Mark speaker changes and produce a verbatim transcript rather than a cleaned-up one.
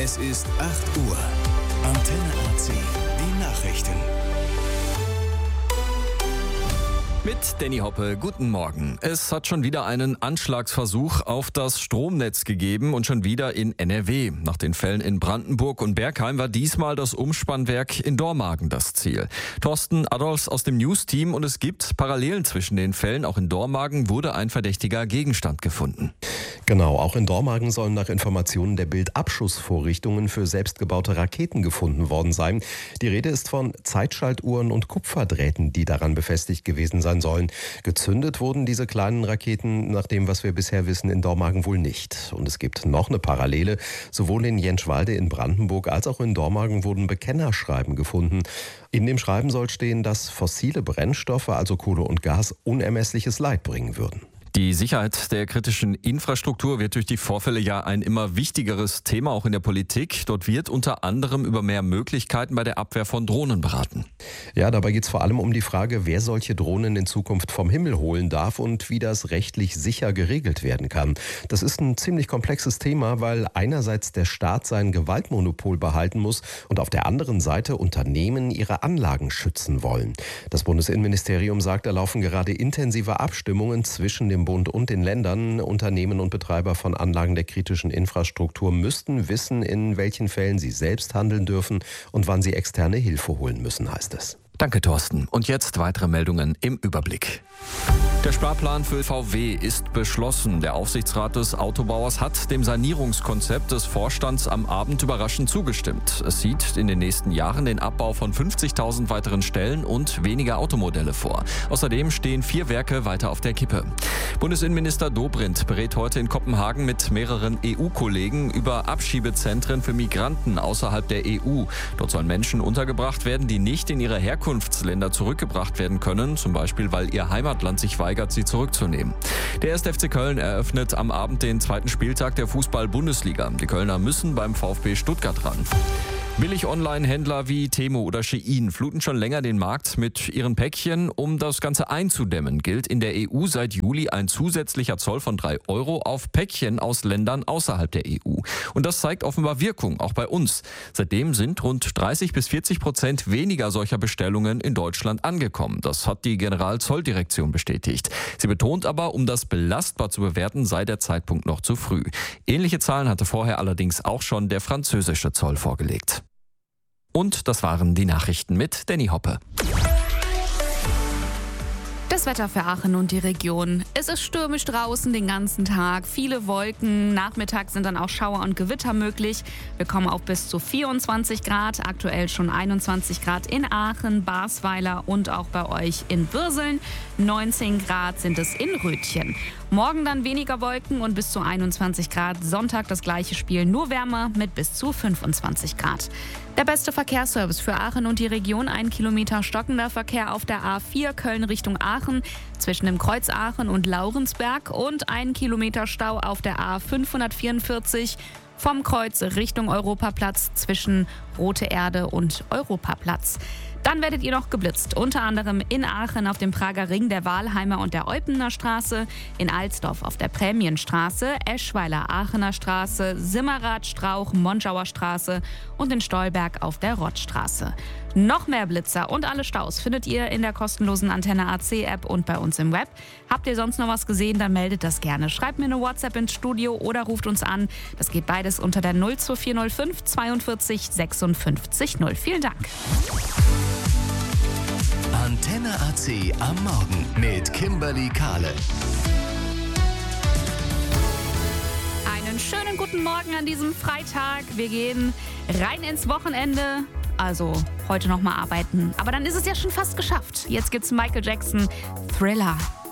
Speaker 1: Es ist acht Uhr. Antenne A C, die Nachrichten.
Speaker 2: Mit Danny Hoppe, guten Morgen. Es hat schon wieder einen Anschlagsversuch auf das Stromnetz gegeben und schon wieder in N R W. Nach den Fällen in Brandenburg und Bergheim war diesmal das Umspannwerk in Dormagen das Ziel. Thorsten Adolfs aus dem News-Team, und es gibt Parallelen zwischen den Fällen. Auch in Dormagen wurde ein verdächtiger Gegenstand gefunden.
Speaker 3: Genau, auch in Dormagen sollen nach Informationen der Bild Abschussvorrichtungen für selbstgebaute Raketen gefunden worden sein. Die Rede ist von Zeitschaltuhren und Kupferdrähten, die daran befestigt gewesen sein sollen. Gezündet wurden diese kleinen Raketen, nach dem, was wir bisher wissen, in Dormagen wohl nicht. Und es gibt noch eine Parallele. Sowohl in Jentschwalde in Brandenburg als auch in Dormagen wurden Bekennerschreiben gefunden. In dem Schreiben soll stehen, dass fossile Brennstoffe, also Kohle und Gas, unermessliches Leid bringen würden.
Speaker 2: Die Sicherheit der kritischen Infrastruktur wird durch die Vorfälle ja ein immer wichtigeres Thema, auch in der Politik. Dort wird unter anderem über mehr Möglichkeiten bei der Abwehr von Drohnen beraten.
Speaker 3: Ja, dabei geht es vor allem um die Frage, wer solche Drohnen in Zukunft vom Himmel holen darf und wie das rechtlich sicher geregelt werden kann. Das ist ein ziemlich komplexes Thema, weil einerseits der Staat sein Gewaltmonopol behalten muss und auf der anderen Seite Unternehmen ihre Anlagen schützen wollen. Das Bundesinnenministerium sagt, da laufen gerade intensive Abstimmungen zwischen dem Bund und den Ländern. Unternehmen und Betreiber von Anlagen der kritischen Infrastruktur müssten wissen, in welchen Fällen sie selbst handeln dürfen und wann sie externe Hilfe holen müssen, heißt es.
Speaker 2: Danke, Thorsten. Und jetzt weitere Meldungen im Überblick. Der Sparplan für V W ist beschlossen. Der Aufsichtsrat des Autobauers hat dem Sanierungskonzept des Vorstands am Abend überraschend zugestimmt. Es sieht in den nächsten Jahren den Abbau von fünfzigtausend weiteren Stellen und weniger Automodelle vor. Außerdem stehen vier Werke weiter auf der Kippe. Bundesinnenminister Dobrindt berät heute in Kopenhagen mit mehreren E U-Kollegen über Abschiebezentren für Migranten außerhalb der E U. Dort sollen Menschen untergebracht werden, die nicht in ihre Herkunftsländer zurückgebracht werden können, zum Beispiel weil ihr Heimatland sich weigert, sie zurückzunehmen. Der erste F C Köln eröffnet am Abend den zweiten Spieltag der Fußball-Bundesliga. Die Kölner müssen beim VfB Stuttgart ran. Billig-Online-Händler wie Temu oder Shein fluten schon länger den Markt mit ihren Päckchen. Um das Ganze einzudämmen, gilt in der E U seit Juli ein zusätzlicher Zoll von drei Euro auf Päckchen aus Ländern außerhalb der E U. Und das zeigt offenbar Wirkung, auch bei uns. Seitdem sind rund dreißig bis vierzig Prozent weniger solcher Bestellungen in Deutschland angekommen. Das hat die Generalzolldirektion bestätigt. Sie betont aber, um das belastbar zu bewerten, sei der Zeitpunkt noch zu früh. Ähnliche Zahlen hatte vorher allerdings auch schon der französische Zoll vorgelegt. Und das waren die Nachrichten mit Danny Hoppe.
Speaker 4: Das Wetter für Aachen und die Region. Es ist stürmisch draußen den ganzen Tag. Viele Wolken. Nachmittags sind dann auch Schauer und Gewitter möglich. Wir kommen auf bis zu vierundzwanzig Grad. Aktuell schon einundzwanzig Grad in Aachen, Basweiler und auch bei euch in Würseln. neunzehn Grad sind es in Rötchen. Morgen dann weniger Wolken und bis zu einundzwanzig Grad. Sonntag das gleiche Spiel, nur wärmer mit bis zu fünfundzwanzig Grad. Der beste Verkehrsservice für Aachen und die Region. Ein Kilometer stockender Verkehr auf der A vier Köln Richtung Aachen zwischen dem Kreuz Aachen und Laurensberg und ein Kilometer Stau auf der A fünfhundertvierundvierzig vom Kreuz Richtung Europaplatz zwischen Rote Erde und Europaplatz. Dann werdet ihr noch geblitzt, unter anderem in Aachen auf dem Prager Ring, der Wahlheimer und der Eupener Straße, in Alsdorf auf der Prämienstraße, Eschweiler Aachener Straße, Simmerath, Strauch, Monschauer Straße und in Stolberg auf der Rottstraße. Noch mehr Blitzer und alle Staus findet ihr in der kostenlosen Antenne A C App und bei uns im Web. Habt ihr sonst noch was gesehen, dann meldet das gerne. Schreibt mir eine WhatsApp ins Studio oder ruft uns an. Das geht beides unter der null zwei vier null fünf zweiundvierzig sechsundfünfzig null. Vielen Dank.
Speaker 1: Antenne A C am Morgen mit Kimberly Kahle.
Speaker 4: Einen schönen guten Morgen an diesem Freitag. Wir gehen rein ins Wochenende. Also heute noch mal arbeiten. Aber dann ist es ja schon fast geschafft. Jetzt gibt's Michael Jackson, Thriller.